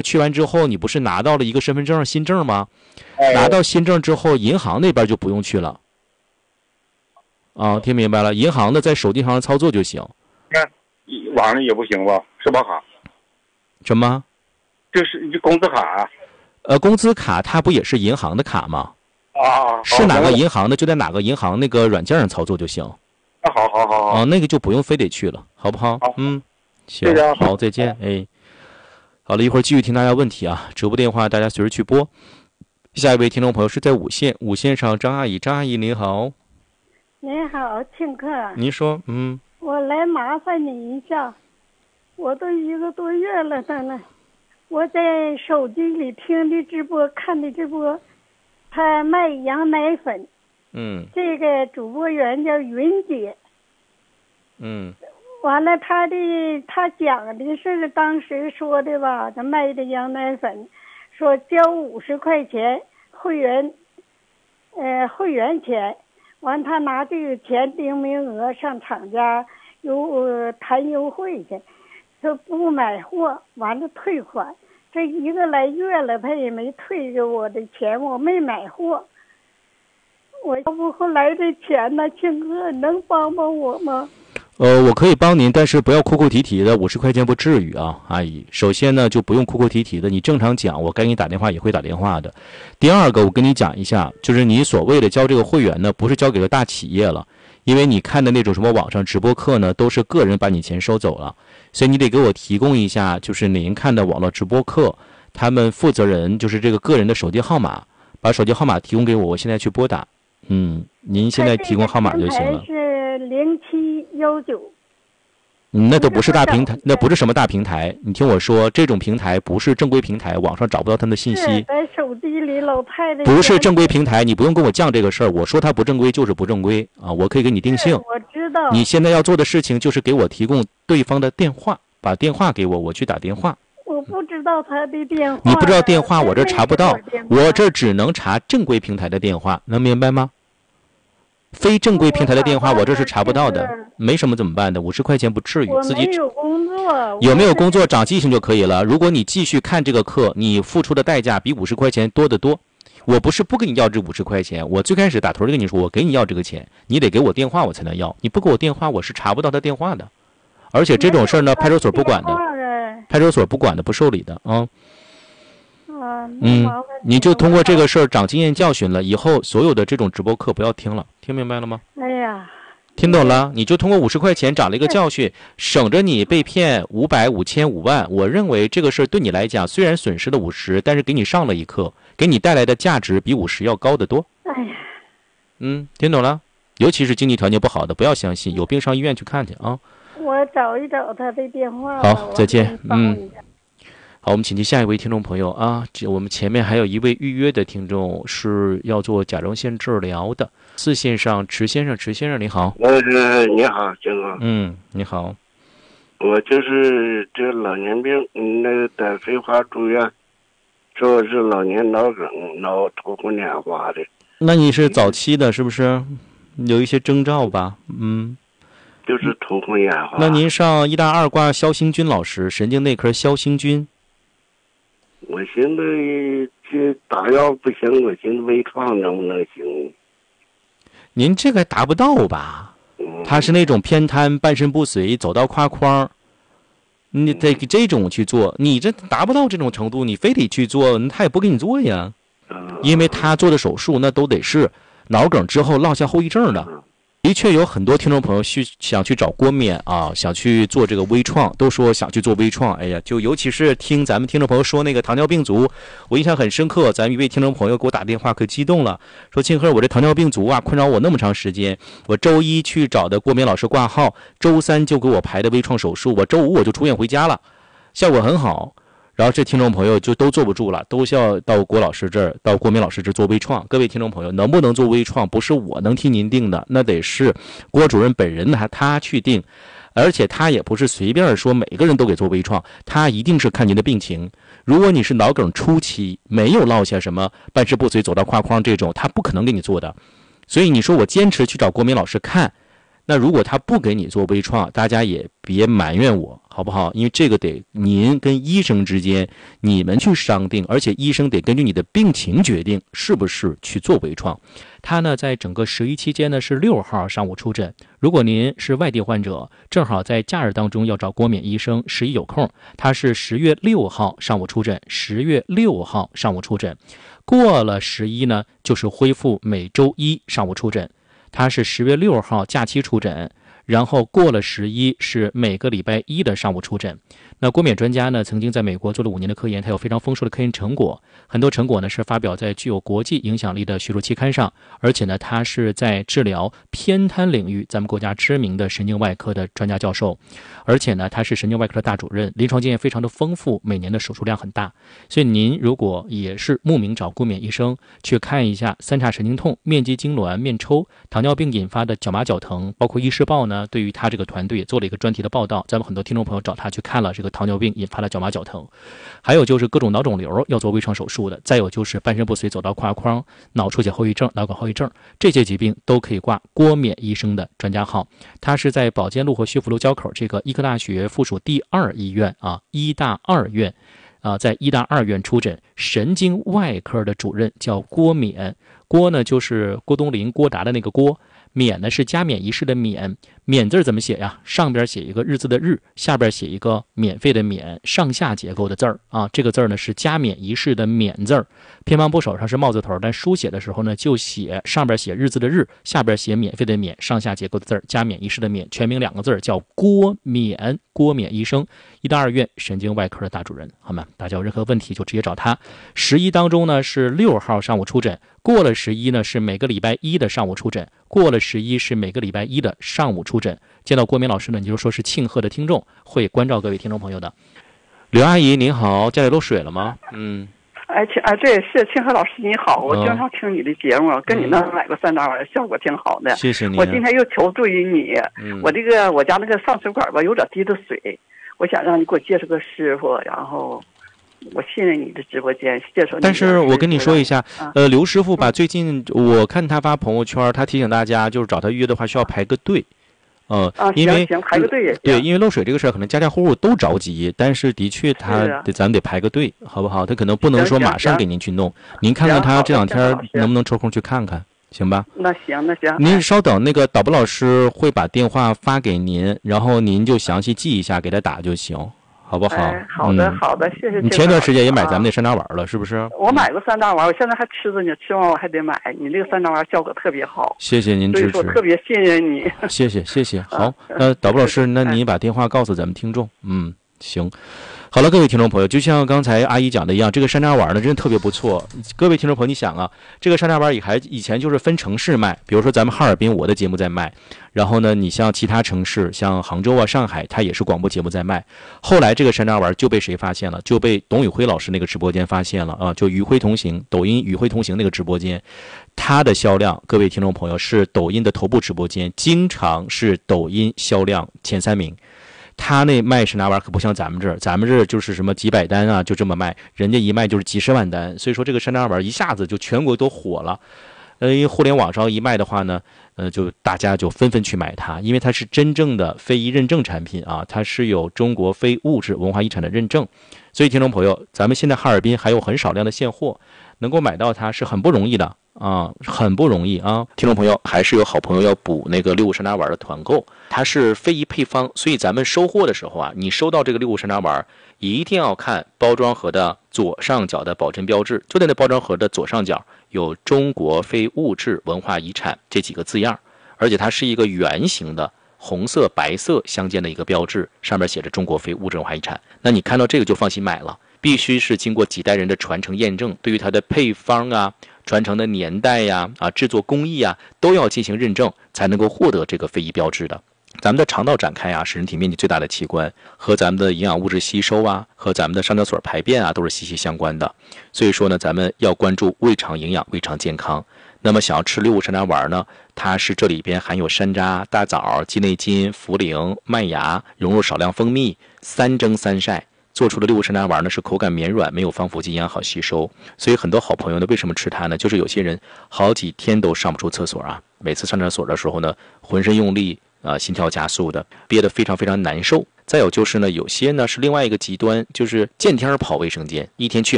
去完之后，你不是拿到了一个身份证新证吗？ 哎， 拿到新证之后，银行那边就不用去了。啊，听明白了？银行的在手机上操作就行。 那网上也不行吧？社保卡？ 什么？ 这是工资卡工资卡它不也是银行的卡吗？ 啊？ 是哪个银行的就在哪个银行那个软件上操作就行。 那好， 那个就不用非得去了，好不好？ 好， 行，好，再见。哎，好了，一会儿继续听大家问题啊，直播电话大家随时去拨。下一位听众朋友是在五线上，张阿姨，张阿姨您好。 您好，庆客。 您说， 我来麻烦你一下，我都1个多月了呢，我在手机里听的直播，看的直播，他卖羊奶粉。这个主播员叫云姐。完了，他讲的是当时说的吧，他卖的羊奶粉，说交50块钱会员钱，完他拿这个钱订名额上厂家谈优惠去，说不买货，完了退款。这1个来月了，他也没退给我的钱，我没买货。我要不后来这钱呢，庆哥能帮帮我吗？ 我可以帮您，但是不要哭哭啼啼的，50块钱不至于啊，阿姨。首先呢，就不用哭哭啼啼的，你正常讲，我该给你打电话也会打电话的。第二个，我跟你讲一下，就是你所谓的交这个会员呢，不是交给了大企业了，因为你看的那种什么网上直播课呢，都是个人把你钱收走了，所以你得给我提供一下，就是您看的网络直播课，他们负责人就是这个个人的手机号码，把手机号码提供给我，我现在去拨打。您现在提供号码就行了。 是0719。 那都不是大平台，那不是什么大平台。你听我说，这种平台不是正规平台，网上找不到他们的信息。 在手机里老太太。 不是正规平台，你不用跟我犟这个事儿。我说它不正规就是不正规啊，我可以给你定性。 我知道。 你现在要做的事情就是给我提供对方的电话，把电话给我，我去打电话。 我不知道他的电话。 你不知道电话，我这查不到，我这只能查正规平台的电话，能明白吗？非正规平台的电话我这是查不到的，没什么怎么办的，50块钱不至于。自己有工作， 有没有工作长记性就可以了。如果你继续看这个课，你付出的代价比50块钱多得多。我不是不跟你要这50块钱，我最开始打头就跟你说，我给你要这个钱，你得给我电话我才能要，你不给我电话我是查不到他电话的。而且这种事儿呢，派出所不管的，派出所不管的，不受理的啊。你就通过这个事儿长经验教训了，以后所有的这种直播课不要听了，听明白了吗？ 哎呀， 听懂了，你就通过50块钱长了一个教训，省着你被骗500、5000、5万。我认为这个事儿对你来讲虽然损失了50，但是给你上了一课，给你带来的价值比50要高得多。 哎呀， 听懂了？尤其是经济条件不好的，不要相信，有病上医院去看去啊。 我找一找他的电话。 好，再见。好，我们请进下一位听众朋友啊。我们前面还有一位预约的听众是要做甲状腺治疗的。4线上，池先生你好。 你好，金哥。 你好。 我就是这老年病，那个在飞花住院，说是老年脑梗、脑头昏眼花的。 那你是早期的，是不是？有一些征兆吧？ 就是头昏眼花。 那您上1大2挂肖兴军老师，神经内科肖兴军。 我寻思这打药不行，我寻思微创能不能行？ 您这个达不到吧？他是那种偏瘫、半身不遂、走道挎筐，你得这种去做。你这达不到这种程度，你非得去做，他也不给你做呀。因为他做的手术那都得是脑梗之后落下后遗症的。的确有很多听众朋友想去找郭面啊，想去做这个微创，都说想去做微创。哎呀，就尤其是听咱们听众朋友说那个糖尿病足，我印象很深刻。咱们一位听众朋友给我打电话可激动了，说庆贺我这糖尿病足啊困扰我那么长时间，我周1去找的郭面老师挂号，周3就给我排的微创手术，我周5我就出院回家了，效果很好。然后这听众朋友就都坐不住了，都需要到郭老师这儿，到郭明老师这儿做微创。各位听众朋友，能不能做微创，不是我能替您定的，那得是郭主任本人他去定，而且他也不是随便说每个人都给做微创，他一定是看您的病情。如果你是脑梗初期，没有落下什么半身不遂、走到挎筐这种，他不可能给你做的。所以你说我坚持去找郭明老师看，那如果他不给你做微创，大家也别埋怨我好不好？因为这个得您跟医生之间你们去商定，而且医生得根据你的病情决定是不是去做微创。他呢在整个11期间呢是6号上午出诊。如果您是外地患者，正好在假日当中要找郭冕医生，11有空，他是10月6号上午出诊，10月6号上午出诊。过了11呢就是恢复每周一上午出诊，他是10月6号假期出诊，然后过了11是每个礼拜一的上午出诊。那郭冕专家呢曾经在美国做了5年的科研，他有非常丰硕的科研成果，很多成果呢是发表在具有国际影响力的学术期刊上，而且呢他是在治疗偏瘫领域咱们国家知名的神经外科的专家教授，而且呢他是神经外科的大主任，临床经验非常的丰富，每年的手术量很大。所以您如果也是慕名找郭冕医生去看一下三叉神经痛、面肌痉挛、面抽、糖尿病引发的脚麻脚疼，包括医师报呢对于他这个团队也做了一个专题的报道，咱们很多听众朋友找他去看了这个糖尿病引发的脚麻脚疼，还有就是各种脑肿瘤要做微创手术的，再有就是半身不遂走到胯框、脑出血后遗症、脑梗后遗症，这些疾病都可以挂郭冕医生的专家号。他是在保健路和徐福路交口这个医科大学附属第2医院医大2院在医大2院出诊，神经外科的主任叫郭冕。郭呢就是郭冬临、郭达的那个郭，冕呢是加冕仪式的冕。冕字怎么写呀？上边写一个日字的日，下边写一个免费的免，上下结构的字儿这个字呢是加冕仪式的冕字儿。偏旁部首上是帽字头，但书写的时候呢就写上边写日字的日，下边写免费的免，上下结构的字儿，加冕仪式的冕，全名2个字叫郭冕。郭冕医生，医大2院神经外科的大主任，好吗？大家有任何问题就直接找他。11当中呢是6号上午出诊，过了11呢是每个礼拜一的上午出诊，过了11是每个礼拜一的上午出诊。见到郭冕老师呢，你就说是庆贺的听众，会关照各位听众朋友的。刘阿姨您好，家里漏水了吗？ 对，是庆贺老师你好，我经常听你的节目，跟你那买过3大碗，效果挺好的。 谢谢你。 我今天又求助于你，我家那个上水管吧有点滴的水，我想让你给我介绍个师傅，然后我信任你的直播间，介绍你。 但是我跟你说一下，刘师傅吧，最近我看他发朋友圈，他提醒大家就是找他预约的话需要排个队。因为行排个队也行。 对，因为漏水这个事儿可能家家户户都着急，但是的确咱得排个队，好不好？他可能不能说马上给您去弄，您看看他这2天能不能抽空去看看，行吧？那行。您稍等，那个导播老师会把电话发给您，然后您就详细记一下，给他打就行。好不好？ 好的，谢谢。 你前段时间也买咱们那3大碗了，是不是？ 我买过3大碗，我现在还吃着呢，吃完我还得买。你这个3大碗效果特别好， 谢谢您支持， 所以说特别信任你。 谢谢。好，那导播老师，那你把电话告诉咱们听众。行。好了，各位听众朋友，就像刚才阿姨讲的一样，这个山楂丸呢真的特别不错。各位听众朋友，你想这个山楂丸以前就是分城市卖，比如说咱们哈尔滨我的节目在卖，然后呢你像其他城市像杭州上海它也是广播节目在卖。后来这个山楂丸就被谁发现了？就被董宇辉老师那个直播间发现了就宇辉同行，抖音宇辉同行那个直播间，它的销量，各位听众朋友，是抖音的头部直播间，经常是抖音销量前3名。他那卖山楂丸可不像咱们这儿就是什么几百单就这么卖，人家一卖就是几十万单，所以说这个山楂丸一下子就全国都火了。因为互联网上一卖的话呢，就大家就纷纷去买它，因为它是真正的非遗认证产品它是有中国非物质文化遗产的认证，所以听众朋友，咱们现在哈尔滨还有很少量的现货，能够买到它是很不容易的很不容易听众朋友，还是有好朋友要补那个65山楂丸的团购，它是非遗配方，所以咱们收货的时候你收到这个65山楂丸一定要看包装盒的左上角的保真标志，就在那包装盒的左上角有中国非物质文化遗产这几个字样，而且它是一个圆形的红色白色相间的一个标志，上面写着中国非物质文化遗产。那你看到这个就放心买了，必须是经过几代人的传承验证，对于它的配方传承的年代制作工艺都要进行认证，才能够获得这个非遗标志的。咱们的肠道展开是人体面积最大的器官，和咱们的营养物质吸收和咱们的上厕所排便都是息息相关的。所以说呢，咱们要关注胃肠营养、胃肠健康。那么想要吃65山楂丸呢，它是这里边含有山楂、大枣、鸡内金、茯苓、麦芽，融入少量蜂蜜，3蒸3晒做出的65山楂丸呢是口感绵软，没有防腐剂，营养好吸收。所以很多好朋友呢，为什么吃它呢？就是有些人好几天都上不出厕所每次上厕所的时候呢，浑身用力心跳加速的，憋得非常非常难受。再有就是呢，有些呢是另外一个极端，就是见天跑卫生间，一天去